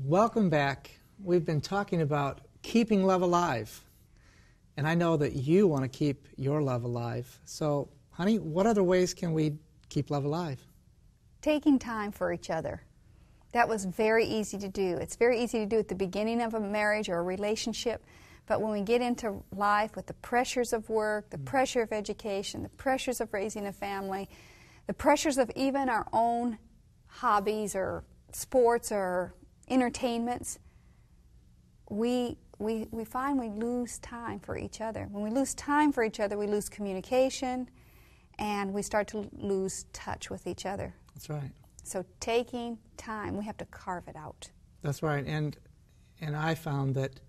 Welcome back. We've been talking about keeping love alive. And I know that you want to keep your love alive. So, honey, what other ways can we keep love alive? Taking time for each other. That was very easy to do. It's very easy to do at the beginning of a marriage or a relationship. But when we get into life with the pressures of work, the pressure of education, the pressures of raising a family, the pressures of even our own hobbies or sports or entertainments, we find we lose time for each other. When we lose time for each other, we lose communication, and we start to lose touch with each other. That's right. So taking time, we have to carve it out. That's right. And I found that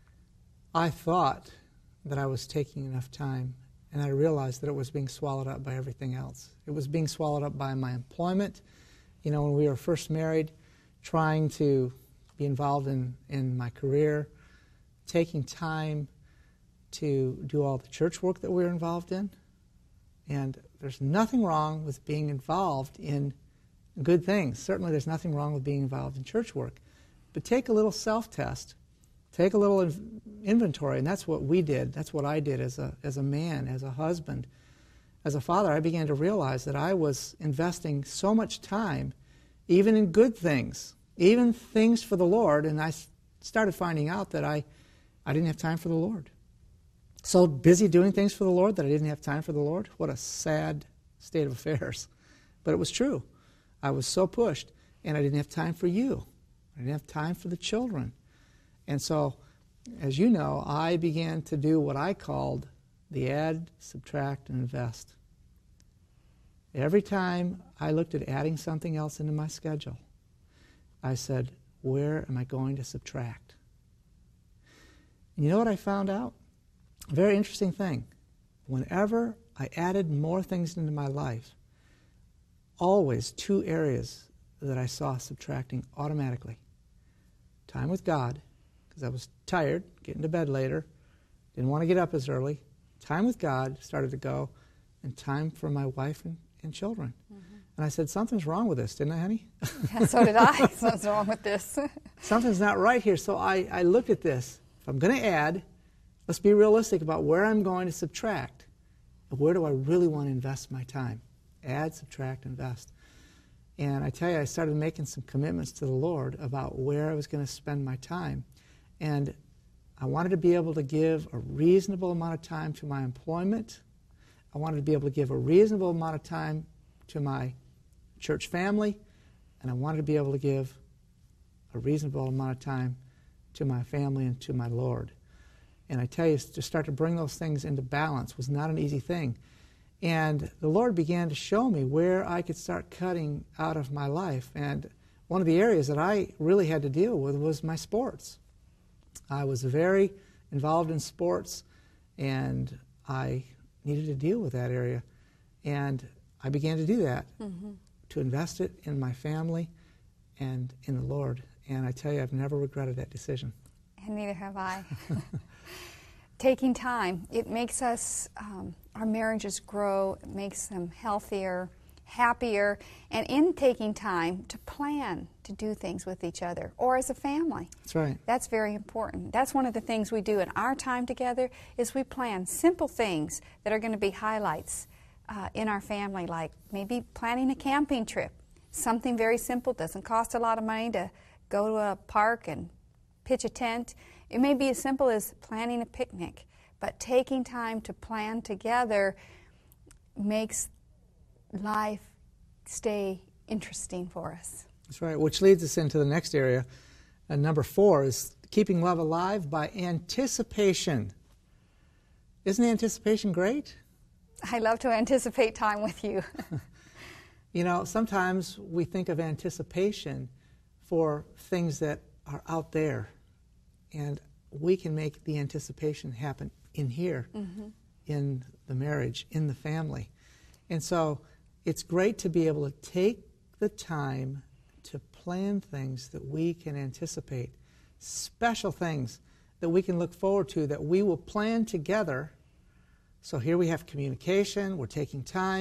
I thought that I was taking enough time, and I realized that it was being swallowed up by everything else. It was being swallowed up by my employment. You know, when we were first married, trying to be involved in my career, taking time to do all the church work that we were involved in. And there's nothing wrong with being involved in good things. Certainly there's nothing wrong with being involved in church work. But take a little self-test. Take a little inventory, and that's what we did. That's what I did as a man, as a husband. As a father, I began to realize that I was investing so much time, even in good things, even things for the Lord, and I started finding out that I didn't have time for the Lord. So busy doing things for the Lord that I didn't have time for the Lord. What a sad state of affairs. But it was true. I was so pushed, and I didn't have time for you. I didn't have time for the children. And so, as you know, I began to do what I called the add, subtract, and invest. Every time I looked at adding something else into my schedule, I said, where am I going to subtract? And you know what I found out? A very interesting thing. Whenever I added more things into my life, always two areas that I saw subtracting automatically. Time with God, because I was tired, getting to bed later, didn't want to get up as early. Time with God started to go, and time for my wife and children. Mm-hmm. And I said, something's wrong with this, didn't I, honey? Yeah, so did I. Something's wrong with this. Something's not right here. So I looked at this. If I'm going to add, let's be realistic about where I'm going to subtract. Where do I really want to invest my time? Add, subtract, invest. And I tell you, I started making some commitments to the Lord about where I was going to spend my time. And I wanted to be able to give a reasonable amount of time to my employment. I wanted to be able to give a reasonable amount of time to my church family. And I wanted to be able to give a reasonable amount of time to my family and to my Lord. And I tell you, to start to bring those things into balance was not an easy thing. And the Lord began to show me where I could start cutting out of my life. And one of the areas that I really had to deal with was my sports. I was very involved in sports, and I needed to deal with that area. And I began to do that, to invest it in my family and in the Lord. And I tell you, I've never regretted that decision. And neither have I. Taking time, it makes us, our marriages grow, it makes them healthier, happier, and in taking time to plan to do things with each other or as a family. That's right. That's very important. That's one of the things we do in our time together is we plan simple things that are going to be highlights in our family, like maybe planning a camping trip. Something very simple, doesn't cost a lot of money to go to a park and pitch a tent. It may be as simple as planning a picnic, but taking time to plan together makes life stay interesting for us. That's right, which leads us into the next area. And number 4 is keeping love alive by anticipation. Isn't anticipation great? I love to anticipate time with you. You know, sometimes we think of anticipation for things that are out there, and we can make the anticipation happen in here, in the marriage, in the family. And so it's great to be able to take the time to plan things that we can anticipate, special things that we can look forward to, that we will plan together. So here we have communication, we're taking time.